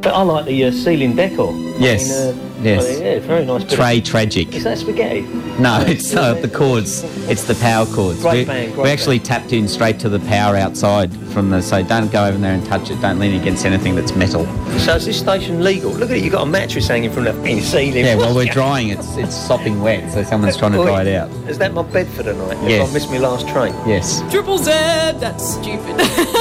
But I like the ceiling decor. Yes, yes. Oh, yeah, very nice. Tray Tragic. Is that spaghetti? No, it's the cords. It's the power cords. Great We actually tapped in straight to the power outside from the... So don't go over there and touch it. Don't lean against anything that's metal. So is this station legal? Look at it, you've got a mattress hanging from the ceiling. Yeah, well, we're drying it. It's sopping wet, so someone's trying to dry it out. Is that my bed for the night? Yes. If I missed my last train? Yes. Triple Z, that's stupid.